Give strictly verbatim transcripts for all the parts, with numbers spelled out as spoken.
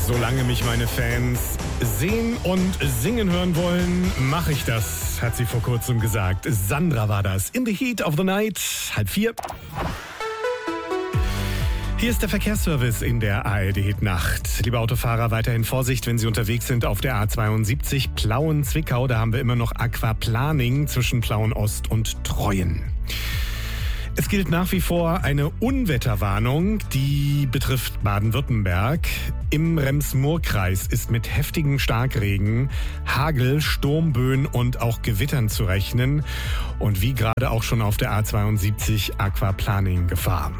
Solange mich meine Fans sehen und singen hören wollen, mache ich das, hat sie vor kurzem gesagt. Sandra war das. In the Heat of the Night, halb vier. Hier ist der Verkehrsservice in der A R D-Hit-Nacht. Liebe Autofahrer, weiterhin Vorsicht, wenn Sie unterwegs sind auf der A zweiundsiebzig Plauen-Zwickau. Da haben wir immer noch Aquaplaning zwischen Plauen-Ost und Treuen. Es gilt nach wie vor eine Unwetterwarnung, die betrifft Baden-Württemberg. Im Rems-Murr-Kreis ist mit heftigen Starkregen, Hagel, Sturmböen und auch Gewittern zu rechnen. Und wie gerade auch schon auf der A zweiundsiebzig Aquaplaning-Gefahr.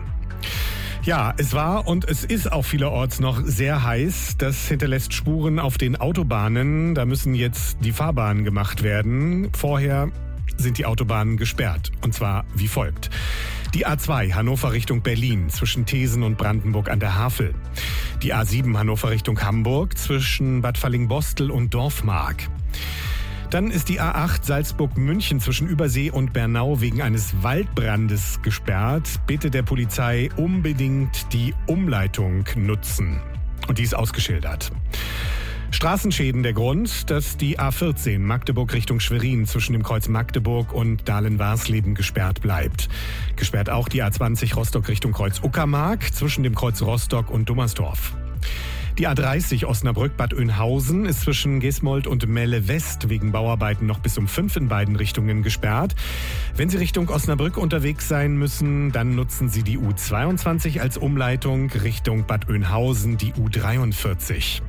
Ja, es war und es ist auch vielerorts noch sehr heiß. Das hinterlässt Spuren auf den Autobahnen. Da müssen jetzt die Fahrbahnen gemacht werden. Vorher sind die Autobahnen gesperrt. Und zwar wie folgt. Die A zwei Hannover Richtung Berlin zwischen Thesen und Brandenburg an der Havel. Die A sieben Hannover Richtung Hamburg zwischen Bad Fallingbostel und Dorfmark. Dann ist die A acht Salzburg-München zwischen Übersee und Bernau wegen eines Waldbrandes gesperrt. Bitte der Polizei unbedingt die Umleitung nutzen. Und die ist ausgeschildert. Straßenschäden der Grund, dass die A vierzehn Magdeburg Richtung Schwerin zwischen dem Kreuz Magdeburg und Dahlen-Warsleben gesperrt bleibt. Gesperrt auch die A zwanzig Rostock Richtung Kreuz Uckermark zwischen dem Kreuz Rostock und Dummersdorf. Die A dreißig Osnabrück-Bad Oeynhausen ist zwischen Gesmold und Melle West wegen Bauarbeiten noch bis um fünf in beiden Richtungen gesperrt. Wenn Sie Richtung Osnabrück unterwegs sein müssen, dann nutzen Sie die U zweiundzwanzig als Umleitung, Richtung Bad Oeynhausen die U dreiundvierzig.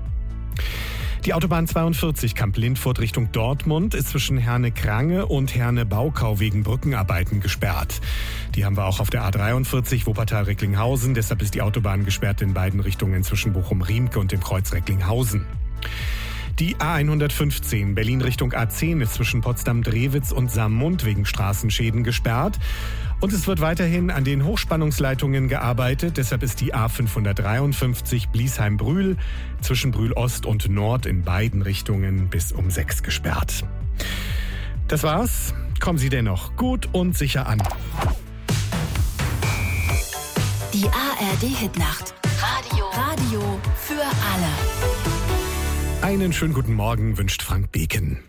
Die Autobahn zweiundvierzig Kamp-Lindfurt Richtung Dortmund ist zwischen Herne-Krange und Herne-Baukau wegen Brückenarbeiten gesperrt. Die haben wir auch auf der A dreiundvierzig Wuppertal-Recklinghausen. Deshalb ist die Autobahn gesperrt in beiden Richtungen zwischen Bochum-Riemke und dem Kreuz Recklinghausen. Die A hundertfünfzehn Berlin Richtung A zehn ist zwischen Potsdam-Drewitz und Saarmund wegen Straßenschäden gesperrt. Und es wird weiterhin an den Hochspannungsleitungen gearbeitet. Deshalb ist die A fünfhundertdreiundfünfzig Bliesheim-Brühl zwischen Brühl-Ost und Nord in beiden Richtungen bis um sechs gesperrt. Das war's. Kommen Sie dennoch gut und sicher an. Die A R D-Hit-Nacht. Radio. Radio für alle. Einen schönen guten Morgen wünscht Frank Beken.